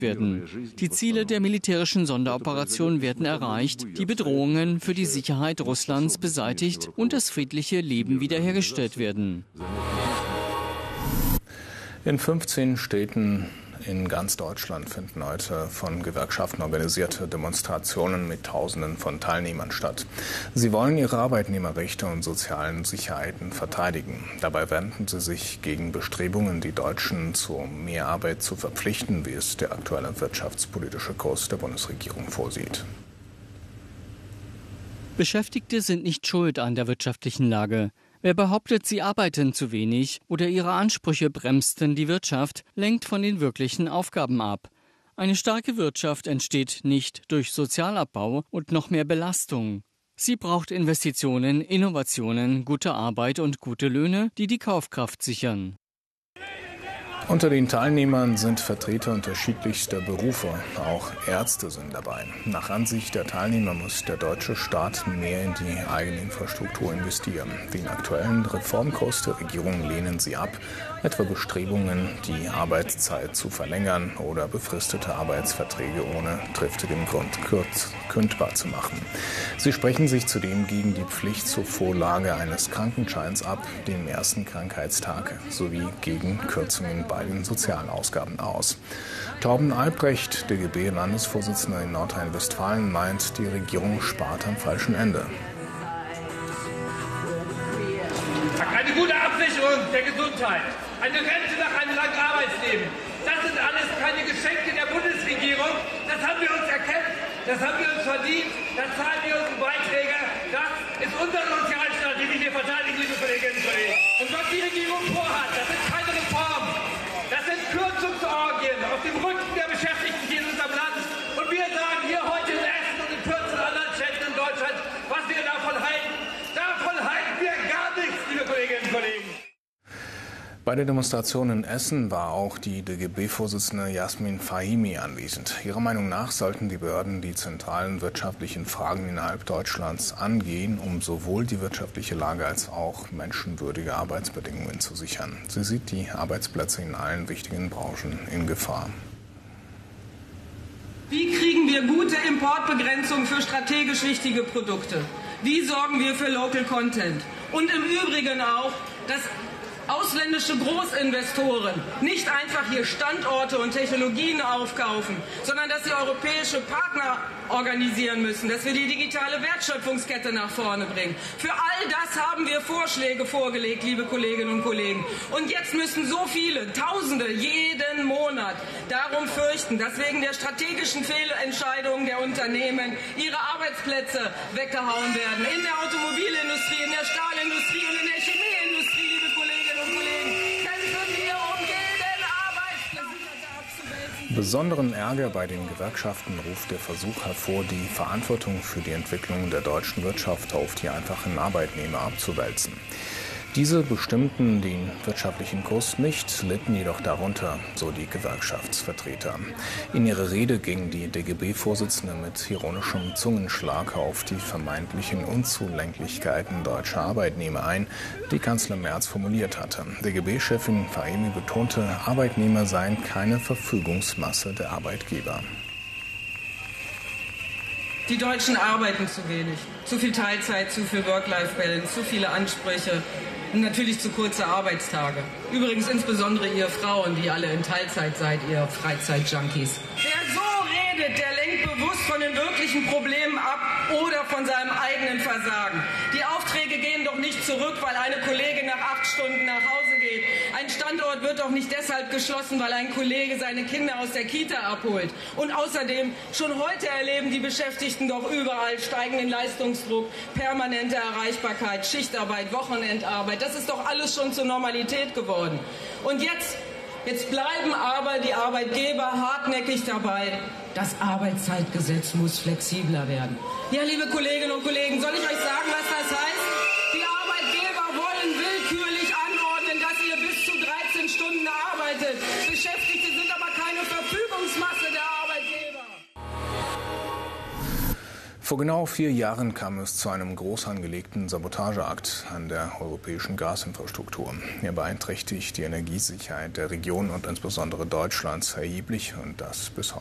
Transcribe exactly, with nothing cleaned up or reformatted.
werden. Die Ziele der militärischen Sonderoperation werden erreicht, die Bedrohungen für die Sicherheit Russlands beseitigt und das friedliche Leben wiederhergestellt werden. In fünfzehn Städten in ganz Deutschland finden heute von Gewerkschaften organisierte Demonstrationen mit Tausenden von Teilnehmern statt. Sie wollen ihre Arbeitnehmerrechte und sozialen Sicherheiten verteidigen. Dabei wenden sie sich gegen Bestrebungen, die Deutschen zu mehr Arbeit zu verpflichten, wie es der aktuelle wirtschaftspolitische Kurs der Bundesregierung vorsieht. Beschäftigte sind nicht schuld an der wirtschaftlichen Lage. Wer behauptet, sie arbeiten zu wenig oder ihre Ansprüche bremsten die Wirtschaft, lenkt von den wirklichen Aufgaben ab. Eine starke Wirtschaft entsteht nicht durch Sozialabbau und noch mehr Belastung. Sie braucht Investitionen, Innovationen, gute Arbeit und gute Löhne, die die Kaufkraft sichern. Unter den Teilnehmern sind Vertreter unterschiedlichster Berufe. Auch Ärzte sind dabei. Nach Ansicht der Teilnehmer muss der deutsche Staat mehr in die eigene Infrastruktur investieren. Den aktuellen Reformkurs der Regierung lehnen sie ab, etwa Bestrebungen, die Arbeitszeit zu verlängern oder befristete Arbeitsverträge ohne triftigem Grund kündbar zu machen. Sie sprechen sich zudem gegen die Pflicht zur Vorlage eines Krankenscheins ab, dem ersten Krankheitstag, sowie gegen Kürzungen bei den Sozialausgaben aus. Torben Albrecht, D G B-Landesvorsitzender in Nordrhein-Westfalen, meint, die Regierung spart am falschen Ende. Eine gute Absicherung der Gesundheit, eine Rente nach einem langen Arbeitsleben, das sind alles keine Geschenke der Bundesregierung. Das haben wir uns erkämpft, das haben wir uns verdient, das zahlen wir unsere Beiträge. Das ist unser Sozialstaat, den wir hier verteidigen, liebe Kolleginnen und Kollegen. Und was die Regierung vorhat, das sind keine Reformen. Das sind Kürzungsorgien auf dem Rücken der Beschäftigten hier in unserem Land. Und wir sagen hier heute in Essen und in vierzehn anderen Städten in Deutschland, was wir davon halten. Davon halten wir gar nichts, liebe Kolleginnen und Kollegen. Bei der Demonstration in Essen war auch die D G B-Vorsitzende Jasmin Fahimi anwesend. Ihrer Meinung nach sollten die Behörden die zentralen wirtschaftlichen Fragen innerhalb Deutschlands angehen, um sowohl die wirtschaftliche Lage als auch menschenwürdige Arbeitsbedingungen zu sichern. Sie sieht die Arbeitsplätze in allen wichtigen Branchen in Gefahr. Wie kriegen wir gute Importbegrenzung für strategisch wichtige Produkte? Wie sorgen wir für Local Content? Und im Übrigen auch, dass ausländische Großinvestoren nicht einfach hier Standorte und Technologien aufkaufen, sondern dass sie europäische Partner organisieren müssen, dass wir die digitale Wertschöpfungskette nach vorne bringen. Für all das haben wir Vorschläge vorgelegt, liebe Kolleginnen und Kollegen. Und jetzt müssen so viele, Tausende jeden Monat darum fürchten, dass wegen der strategischen Fehlentscheidungen der Unternehmen ihre Arbeitsplätze weggehauen werden. In der Automobilindustrie, in der Stahlindustrie und in der Chemieindustrie, liebe Kolleginnen und Kollegen, kämpfen wir um jeden Arbeitsplatz abzuwälzen. Besonderen Ärger bei den Gewerkschaften ruft der Versuch hervor, die Verantwortung für die Entwicklung der deutschen Wirtschaft auf die einfachen Arbeitnehmer abzuwälzen. Diese bestimmten den wirtschaftlichen Kurs nicht, litten jedoch darunter, so die Gewerkschaftsvertreter. In ihrer Rede ging die D G B-Vorsitzende mit ironischem Zungenschlag auf die vermeintlichen Unzulänglichkeiten deutscher Arbeitnehmer ein, die Kanzler Merz formuliert hatte. D G B-Chefin Fahimi betonte, Arbeitnehmer seien keine Verfügungsmasse der Arbeitgeber. Die Deutschen arbeiten zu wenig. Zu viel Teilzeit, zu viel Work-Life-Balance, zu viele Ansprüche und natürlich zu kurze Arbeitstage. Übrigens insbesondere ihr Frauen, die alle in Teilzeit seid, ihr Freizeit-Junkies. Wer so redet, der lenkt bewusst von den wirklichen Problemen ab oder von seinem eigenen Versagen. Die Aufträge gehen doch nicht zurück, weil eine Kollegin nach acht Stunden nach Hause geht. Ein Standort wird doch nicht deshalb geschlossen, weil ein Kollege seine Kinder aus der Kita abholt. Und außerdem, schon heute erleben die Beschäftigten doch überall steigenden Leistungsdruck, permanente Erreichbarkeit, Schichtarbeit, Wochenendarbeit. Das ist doch alles schon zur Normalität geworden. Und jetzt, jetzt bleiben aber die Arbeitgeber hartnäckig dabei. Das Arbeitszeitgesetz muss flexibler werden. Ja, liebe Kolleginnen und Kollegen, soll ich euch sagen, was das heißt? Die Arbeitgeber wollen willkürlich anordnen, dass ihr bis zu dreizehn Stunden arbeitet. Beschäftigte sind aber keine Verfügungsmasse der Arbeitgeber. Vor genau vier Jahren kam es zu einem groß angelegten Sabotageakt an der europäischen Gasinfrastruktur. Er beeinträchtigt die Energiesicherheit der Region und insbesondere Deutschlands erheblich, und das bis heute.